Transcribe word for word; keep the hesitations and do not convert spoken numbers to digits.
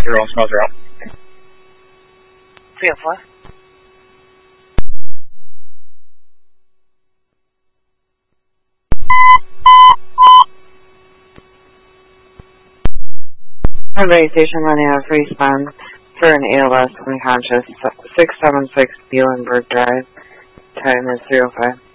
zero, small zero. three oh four. Base station running out of respawn for an A L S unconscious, six seven six Bielenberg Drive. Time is zero five.